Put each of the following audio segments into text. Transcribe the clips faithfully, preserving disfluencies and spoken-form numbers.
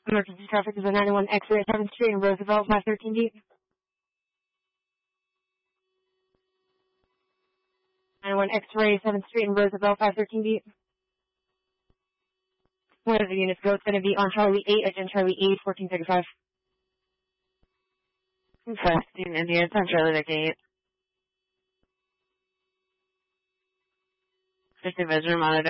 Emergency traffic is a ninety-one X-ray at seventh Street in Roosevelt, five thirteen D. ninety-one X-ray, seventh Street in Roosevelt, five thirteen D. One of the units go, it's going to be on Charlie eight, agent Charlie eight, fourteen thirty-five. fifteen Indians on Charlie eight. fifty Vision monitor.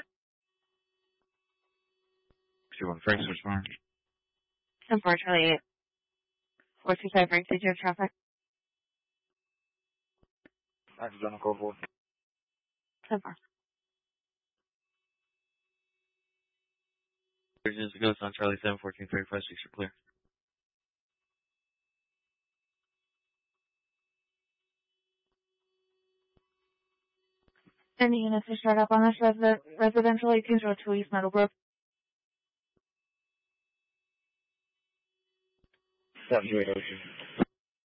sixty-one Frank, switch mark. ten four Charlie eight. four two five Frank, station of traffic. Accidental code four. ten four. Agents Ghost on Charlie seven, fourteen thirty-five, six, you're clear. Any units to start up on this res- residential eighteenth Road to East Meadowbrook. seven two eight oh two.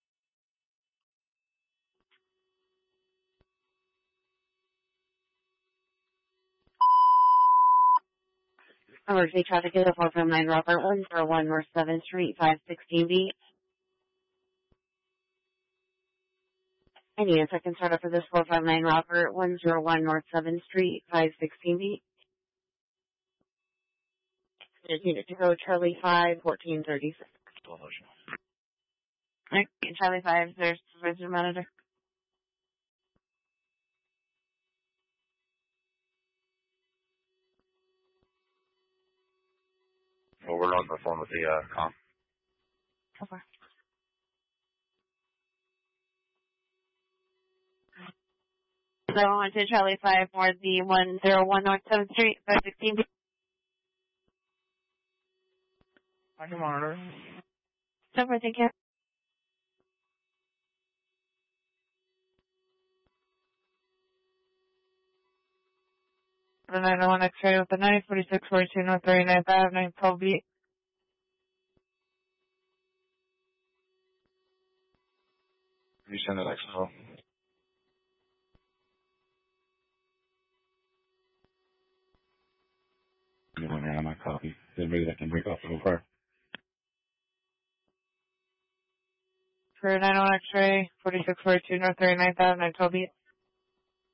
Emergency traffic is a four five nine Robert one zero one North seventh Street, five sixteen B. Any units I can start up for this four five nine Robert one zero one North seventh Street, five sixteen B. There's unit to go Charlie five, fourteen thirty-six. Alright, Charlie five, there's supervisor monitor. Well, we're on the phone with the uh, comp. Over. So I went to Charlie five for the one zero one North seventh Street, five sixteen B. I can monitor. Over, thank you. The nine oh one X-ray with the nine forty-six forty-two North thirty-ninth Avenue, nine twelve B. You send it X as well. Anyone ran on my copy. Is anybody that can break off the whole fire? For nine oh one X-ray, forty-six forty-two North thirty-ninth Avenue, nine twelve B.